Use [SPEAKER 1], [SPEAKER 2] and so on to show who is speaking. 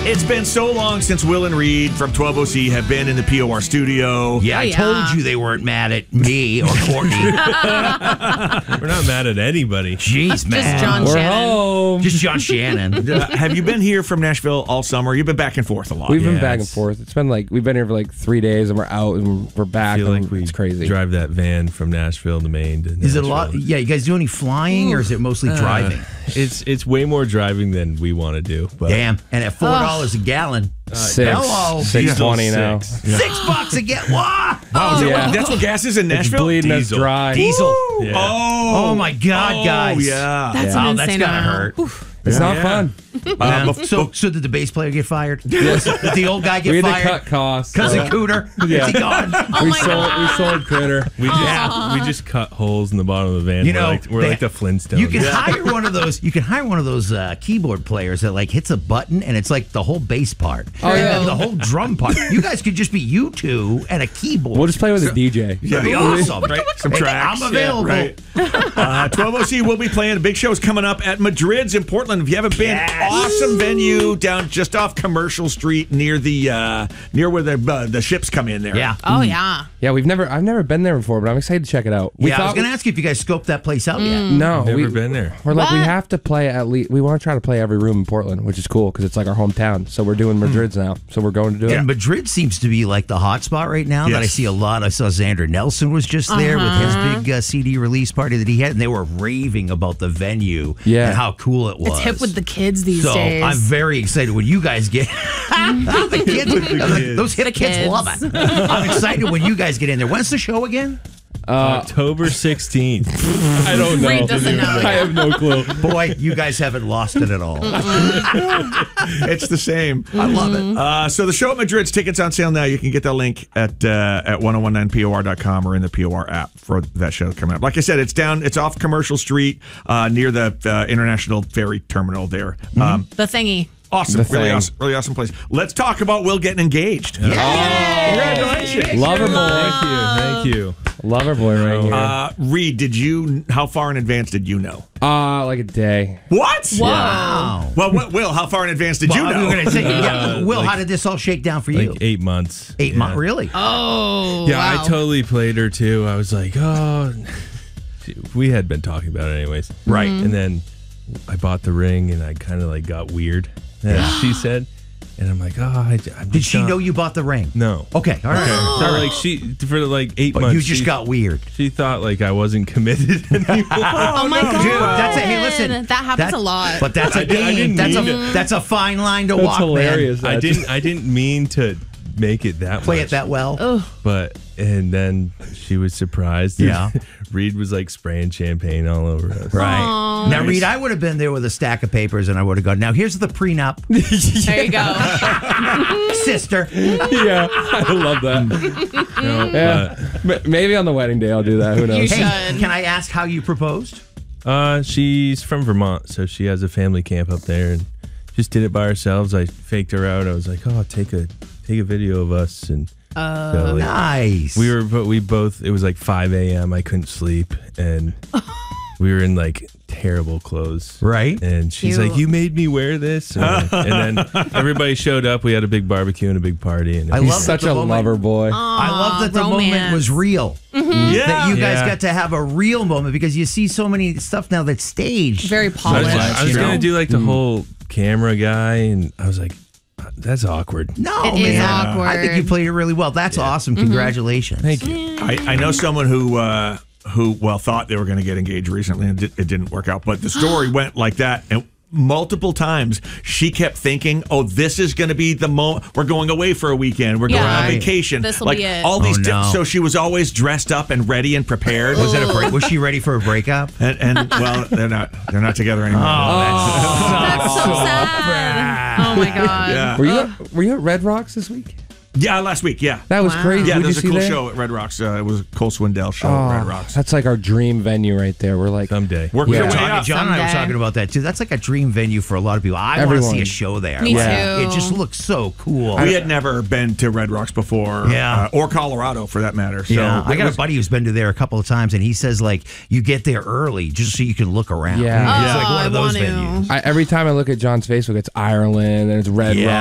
[SPEAKER 1] It's been so long since Will and Reed from 12OC have been in the POR studio.
[SPEAKER 2] Yeah, I told you they weren't mad at me or Courtney.
[SPEAKER 3] We're not mad at anybody.
[SPEAKER 2] Jeez, man.
[SPEAKER 4] Just John
[SPEAKER 2] We're
[SPEAKER 4] Shannon.
[SPEAKER 2] home. Just John Shannon.
[SPEAKER 1] Have you been here from Nashville all summer? You've been back and forth a lot.
[SPEAKER 5] We've been back and forth. It's been like we've been here for like 3 days, and we're out, and we're
[SPEAKER 3] I
[SPEAKER 5] back.
[SPEAKER 3] feel
[SPEAKER 5] and
[SPEAKER 3] like we
[SPEAKER 5] it's crazy.
[SPEAKER 3] drive that van from Nashville to Maine. To
[SPEAKER 2] Is it a lot? Yeah, you guys do any flying, or is it mostly driving?
[SPEAKER 3] It's way more driving than we want to do. But
[SPEAKER 2] Damn. And at $4 a gallon. Hello.
[SPEAKER 5] $6.20 now.
[SPEAKER 2] $6 a gallon. What?
[SPEAKER 1] Wow,
[SPEAKER 5] Yeah.
[SPEAKER 1] that's what gas is in
[SPEAKER 5] It's
[SPEAKER 1] Nashville?
[SPEAKER 5] bleeding us
[SPEAKER 3] Diesel.
[SPEAKER 5] dry.
[SPEAKER 2] Diesel.
[SPEAKER 3] Yeah.
[SPEAKER 2] Oh my God, guys.
[SPEAKER 1] yeah.
[SPEAKER 4] That's
[SPEAKER 2] Wow,
[SPEAKER 4] an
[SPEAKER 2] that's
[SPEAKER 4] insane
[SPEAKER 2] gotta
[SPEAKER 4] amount.
[SPEAKER 2] hurt.
[SPEAKER 4] Oof.
[SPEAKER 5] It's not
[SPEAKER 1] Yeah.
[SPEAKER 5] fun.
[SPEAKER 2] So did the bass player get fired? Yes. Did the old guy
[SPEAKER 5] We
[SPEAKER 2] get
[SPEAKER 5] had to
[SPEAKER 2] fired?
[SPEAKER 5] cut costs.
[SPEAKER 2] Cousin Cooter?
[SPEAKER 5] Yeah.
[SPEAKER 2] Is he gone?
[SPEAKER 5] we sold Critter.
[SPEAKER 3] we just cut holes in the bottom of the van.
[SPEAKER 2] You know,
[SPEAKER 3] we're like the Flintstones.
[SPEAKER 2] You can hire one of those. You can hire one of those keyboard players that like hits a button and it's like the whole bass part, and then the whole drum part. You guys could just be you two and a keyboard.
[SPEAKER 5] We'll just play with a DJ.
[SPEAKER 2] That'd be awesome.
[SPEAKER 1] Right? Some
[SPEAKER 2] Hey,
[SPEAKER 1] tracks.
[SPEAKER 2] I'm available.
[SPEAKER 1] Yeah, right. 12OC will be playing. A big show's coming up at Madrid's in Portland. If you haven't been, awesome venue down just off Commercial Street near the near where the ships come in there.
[SPEAKER 2] Yeah.
[SPEAKER 4] Oh, yeah.
[SPEAKER 5] Yeah, I've never been there before, but I'm excited to check it out.
[SPEAKER 2] I was going to ask you if you guys scoped that place out yet.
[SPEAKER 5] No,
[SPEAKER 3] Never been there.
[SPEAKER 5] We're like, we
[SPEAKER 4] What?
[SPEAKER 5] have to play at least. We want to try to play every room in Portland, which is cool because it's like our hometown. So we're doing Madrid's now. So we're going to do it.
[SPEAKER 2] And Madrid seems to be like the hot spot right now that I
[SPEAKER 1] Yes.
[SPEAKER 2] see a lot. I saw Xander Nelson was just there with his big CD release party that he had, and they were raving about the venue and how cool it was.
[SPEAKER 4] It's hip with the kids these
[SPEAKER 2] so
[SPEAKER 4] days.
[SPEAKER 2] I'm very excited when you guys get the kids. Those hip kids love it. I'm excited when you guys get in there. When's the show again?
[SPEAKER 3] October 16th.
[SPEAKER 5] I don't know.
[SPEAKER 4] Reed doesn't know.
[SPEAKER 5] I have no clue.
[SPEAKER 2] Boy, you guys haven't lost it at all.
[SPEAKER 1] It's the same.
[SPEAKER 2] I love it.
[SPEAKER 1] So the show at Madrid's, tickets on sale now. You can get that link at 1019por.com or in the POR app for that show coming up. Like I said, it's off Commercial Street near the International Ferry Terminal there.
[SPEAKER 4] The thingy.
[SPEAKER 1] Awesome.
[SPEAKER 5] The thing.
[SPEAKER 1] Really awesome place. Let's talk about Will getting engaged.
[SPEAKER 2] Congratulations.
[SPEAKER 5] Lover boy.
[SPEAKER 3] Thank you.
[SPEAKER 5] Lover boy right here.
[SPEAKER 1] Reed, how far in advance did you know?
[SPEAKER 5] Like a day.
[SPEAKER 1] What?
[SPEAKER 2] Wow.
[SPEAKER 1] Well, Will, how far in advance did you
[SPEAKER 2] Well,
[SPEAKER 1] know?
[SPEAKER 2] we were gonna say, Will, how did this all shake down for you?
[SPEAKER 3] Like 8 months.
[SPEAKER 2] 8 months, really?
[SPEAKER 4] Oh,
[SPEAKER 3] Yeah,
[SPEAKER 4] wow.
[SPEAKER 3] I totally played her too. I was like, oh, we had been talking about it anyways,
[SPEAKER 2] Right.
[SPEAKER 3] And then I bought the ring, and I kind of like got weird, as she said, and I'm like, I'm
[SPEAKER 2] Did
[SPEAKER 3] just
[SPEAKER 2] she
[SPEAKER 3] not-
[SPEAKER 2] know you bought the ring?
[SPEAKER 3] No.
[SPEAKER 2] Okay, all right.
[SPEAKER 3] So like she for like 8
[SPEAKER 2] But
[SPEAKER 3] months,
[SPEAKER 2] you just
[SPEAKER 3] she,
[SPEAKER 2] got weird.
[SPEAKER 3] She thought like I wasn't committed anymore.
[SPEAKER 4] Oh, my God.
[SPEAKER 2] Dude, that's hey, listen.
[SPEAKER 4] That happens a lot.
[SPEAKER 2] But that's a
[SPEAKER 3] I
[SPEAKER 2] game.
[SPEAKER 3] didn't mean
[SPEAKER 2] That's a fine line to
[SPEAKER 5] That's
[SPEAKER 2] walk,
[SPEAKER 5] hilarious.
[SPEAKER 2] man.
[SPEAKER 3] I didn't mean to make it that
[SPEAKER 2] Play
[SPEAKER 3] much.
[SPEAKER 2] it that well.
[SPEAKER 3] But and then she was surprised.
[SPEAKER 2] Yeah.
[SPEAKER 3] Reed was like spraying champagne all over us.
[SPEAKER 2] Right. Now, Reed, I would have been there with a stack of papers and I would have gone, now here's the prenup,
[SPEAKER 4] There you go.
[SPEAKER 2] sister.
[SPEAKER 5] Yeah, I love that.
[SPEAKER 3] No,
[SPEAKER 5] Yeah, maybe on the wedding day I'll do that. Who knows?
[SPEAKER 4] You
[SPEAKER 2] Hey,
[SPEAKER 4] should.
[SPEAKER 2] can I ask how you proposed?
[SPEAKER 3] She's from Vermont, so she has a family camp up there, and just did it by ourselves. I faked her out. I was like, "Oh, take a video of us," and so, like,
[SPEAKER 2] Nice.
[SPEAKER 3] we both. It was like 5 a.m. I couldn't sleep, and we were in like terrible clothes,
[SPEAKER 2] Right.
[SPEAKER 3] And she's
[SPEAKER 4] Cute.
[SPEAKER 3] like, "You made me wear this," and then everybody showed up. We had a big barbecue and a big party, and it
[SPEAKER 2] I
[SPEAKER 3] was-
[SPEAKER 2] love
[SPEAKER 5] He's such
[SPEAKER 2] the
[SPEAKER 5] a
[SPEAKER 2] moment.
[SPEAKER 5] lover boy.
[SPEAKER 2] I love that the moment
[SPEAKER 4] romance.
[SPEAKER 2] was real.
[SPEAKER 1] Yeah.
[SPEAKER 2] That you guys
[SPEAKER 3] Yeah.
[SPEAKER 2] got to have a real moment because you see so many stuff now that's staged.
[SPEAKER 4] Very
[SPEAKER 3] I was,
[SPEAKER 4] polished.
[SPEAKER 3] I was
[SPEAKER 2] you know?
[SPEAKER 3] gonna do like the whole camera guy, and I was like, "That's awkward."
[SPEAKER 2] No,
[SPEAKER 4] It is
[SPEAKER 2] man.
[SPEAKER 4] awkward.
[SPEAKER 2] I think you played it really well. That's awesome. Congratulations.
[SPEAKER 3] Thank you.
[SPEAKER 1] I know someone who thought they were going to get engaged recently and it didn't work out. But the story went like that, and multiple times she kept thinking, "Oh, this is going to be the moment. We're going away for a weekend. We're going on
[SPEAKER 4] Yeah.
[SPEAKER 1] vacation.
[SPEAKER 4] This'll
[SPEAKER 1] like
[SPEAKER 4] be it."
[SPEAKER 1] all these.
[SPEAKER 2] Oh, no.
[SPEAKER 1] So she was always dressed up and ready and prepared.
[SPEAKER 2] Was it a break? Was she ready for a breakup?
[SPEAKER 1] And well, they're not together anymore.
[SPEAKER 4] That's so sad. Oh, my God.
[SPEAKER 1] Yeah.
[SPEAKER 5] Were you at Red Rocks this week?
[SPEAKER 1] Yeah, last week. Yeah.
[SPEAKER 5] That was
[SPEAKER 4] Wow.
[SPEAKER 5] crazy.
[SPEAKER 1] Yeah,
[SPEAKER 5] What'd
[SPEAKER 1] there's
[SPEAKER 5] you
[SPEAKER 1] a
[SPEAKER 5] see
[SPEAKER 1] cool
[SPEAKER 5] there?
[SPEAKER 1] show at Red Rocks. It was a Cole Swindell show at Red Rocks.
[SPEAKER 5] That's like our dream venue right there. We're like,
[SPEAKER 3] Someday.
[SPEAKER 1] Work
[SPEAKER 5] Yeah.
[SPEAKER 1] your way
[SPEAKER 2] John
[SPEAKER 1] up.
[SPEAKER 2] and I were
[SPEAKER 4] Someday.
[SPEAKER 2] talking about that too. That's like a dream venue for a lot of people. I want to
[SPEAKER 5] Everyone.
[SPEAKER 2] see a show there.
[SPEAKER 4] Me
[SPEAKER 5] Yeah.
[SPEAKER 4] too.
[SPEAKER 2] It just looks so cool.
[SPEAKER 1] We had never been to Red Rocks before,
[SPEAKER 2] Yeah.
[SPEAKER 1] or Colorado for that matter. So
[SPEAKER 2] Yeah, I
[SPEAKER 1] it
[SPEAKER 2] got
[SPEAKER 1] was-
[SPEAKER 2] a buddy who's been to there a couple of times, and he says like you get there early just so you can look around.
[SPEAKER 5] Yeah.
[SPEAKER 2] It's like one
[SPEAKER 4] I
[SPEAKER 2] of those
[SPEAKER 4] want to.
[SPEAKER 2] venues.
[SPEAKER 5] every time I look at John's Facebook, it's Ireland and it's Red
[SPEAKER 2] Yeah.